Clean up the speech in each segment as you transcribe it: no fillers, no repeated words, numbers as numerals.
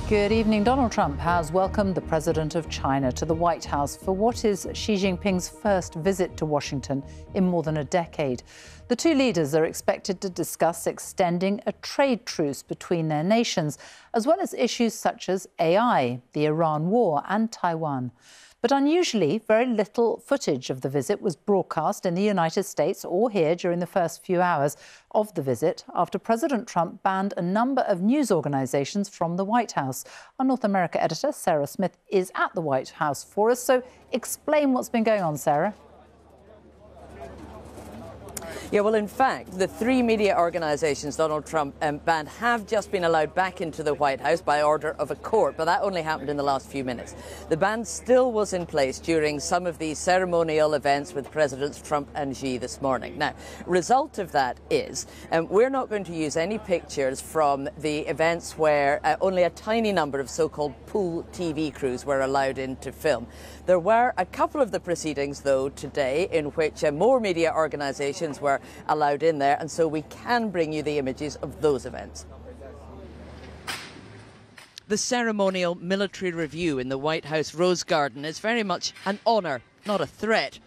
Good evening. Donald Trump has welcomed the president of China to the White House for what is Xi Jinping's first visit to Washington in more than a decade. The two leaders are expected to discuss extending a trade truce between their nations, as well as issues such as AI, the Iran war and Taiwan. But unusually, very little footage of the visit was broadcast in the United States or here during the first few hours of the visit after President Trump banned a number of news organisations from the White House. Our North America editor, Sarah Smith, is at the White House for us. So explain what's been going on, Sarah. Yeah, well, in fact, the three media organisations Donald Trump banned have just been allowed back into the White House by order of a court, but that only happened in the last few minutes. The ban still was in place during some of these ceremonial events with Presidents Trump and Xi this morning. Now, result of that is we're not going to use any pictures from the events where only a tiny number of so-called pool TV crews were allowed in to film. There were a couple of the proceedings, though, today in which more media organisations were allowed in there, and so we can bring you the images of those events. The ceremonial military review in the White House Rose Garden is very much an honour, not a threat.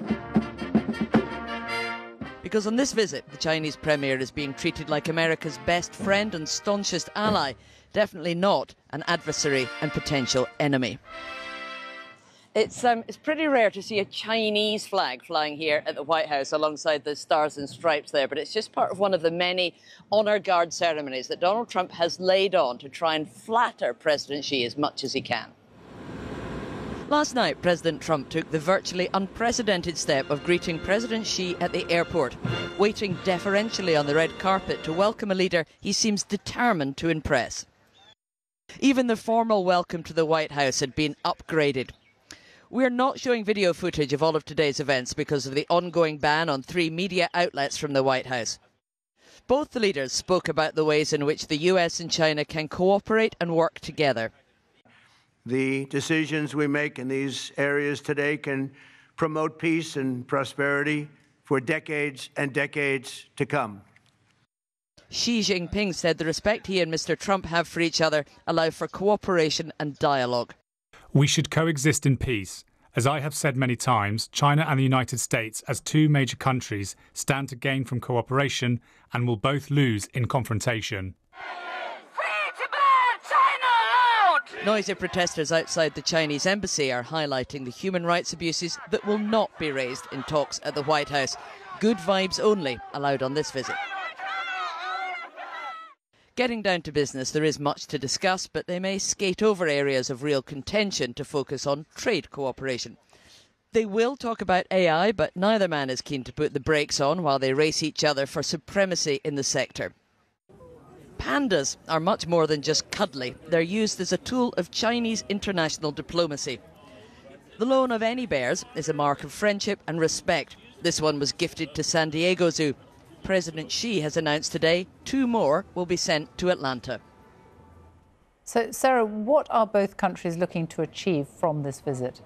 Because on this visit, the Chinese premier is being treated like America's best friend and staunchest ally, definitely not an adversary and potential enemy. It's pretty rare to see a Chinese flag flying here at the White House alongside the stars and stripes there, but it's just part of one of the many honour guard ceremonies that Donald Trump has laid on to try and flatter President Xi as much as he can. Last night, President Trump took the virtually unprecedented step of greeting President Xi at the airport, waiting deferentially on the red carpet to welcome a leader he seems determined to impress. Even the formal welcome to the White House had been upgraded. We're not showing video footage of all of today's events because of the ongoing ban on three media outlets from the White House. Both the leaders spoke about the ways in which the US and China can cooperate and work together. The decisions we make in these areas today can promote peace and prosperity for decades and decades to come. Xi Jinping said the respect he and Mr. Trump have for each other allow for cooperation and dialogue. We should coexist in peace. As I have said many times, China and the United States, as two major countries, stand to gain from cooperation and will both lose in confrontation. Free Tibet! China out! Noisy protesters outside the Chinese embassy are highlighting the human rights abuses that will not be raised in talks at the White House. Good vibes only allowed on this visit. Getting down to business, there is much to discuss, but they may skate over areas of real contention to focus on trade cooperation. They will talk about AI, but neither man is keen to put the brakes on while they race each other for supremacy in the sector. Pandas are much more than just cuddly. They're used as a tool of Chinese international diplomacy. The loan of any bears is a mark of friendship and respect. This one was gifted to San Diego Zoo. President Xi has announced today 2 more will be sent to Atlanta. So, Sarah, what are both countries looking to achieve from this visit?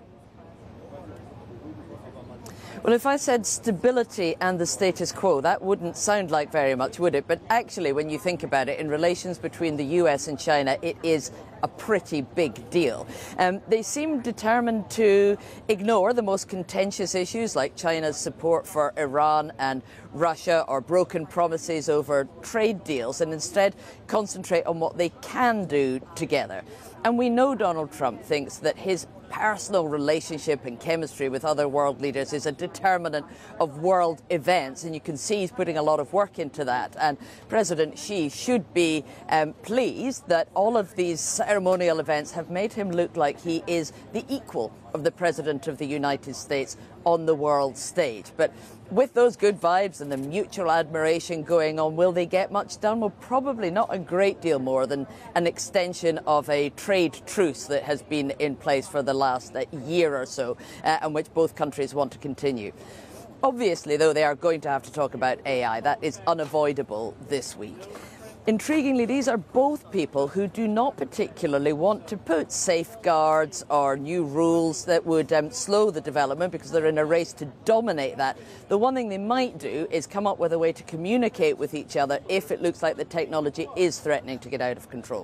Well, if I said stability and the status quo, that wouldn't sound like very much, would it? But actually, when you think about it, in relations between the US and China, it is a pretty big deal. They seem determined to ignore the most contentious issues like China's support for Iran and Russia or broken promises over trade deals and instead concentrate on what they can do together. And we know Donald Trump thinks that his personal relationship and chemistry with other world leaders is a determinant of world events, and you can see he's putting a lot of work into that. And President Xi should be pleased that all of these ceremonial events have made him look like he is the equal of the President of the United States on the world stage. But with those good vibes and the mutual admiration going on, will they get much done? Well, probably not a great deal more than an extension of a trade truce that has been in place for the last year or so, and which both countries want to continue. Obviously, though, they are going to have to talk about AI. That is unavoidable this week. Intriguingly, these are both people who do not particularly want to put safeguards or new rules that would slow the development because they're in a race to dominate that. The one thing they might do is come up with a way to communicate with each other if it looks like the technology is threatening to get out of control.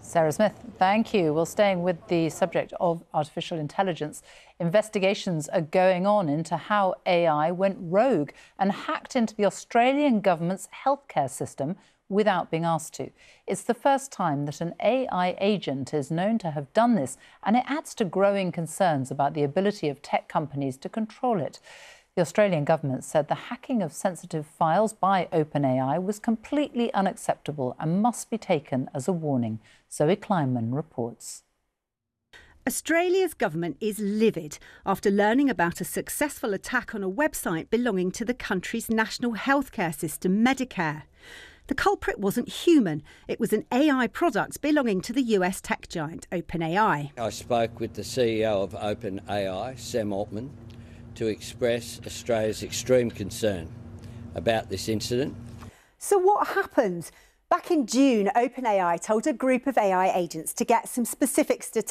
Sarah Smith, thank you. Well, staying with the subject of artificial intelligence, investigations are going on into how AI went rogue and hacked into the Australian government's healthcare system without being asked to. It's the first time that an AI agent is known to have done this, and it adds to growing concerns about the ability of tech companies to control it. The Australian government said the hacking of sensitive files by OpenAI was completely unacceptable and must be taken as a warning. Zoe Kleinman reports. Australia's government is livid after learning about a successful attack on a website belonging to the country's national healthcare system, Medicare. The culprit wasn't human. It was an AI product belonging to the US tech giant OpenAI. I spoke with the CEO of OpenAI, Sam Altman, to express Australia's extreme concern about this incident. So what happened? Back in June, OpenAI told a group of AI agents to get some specific statistics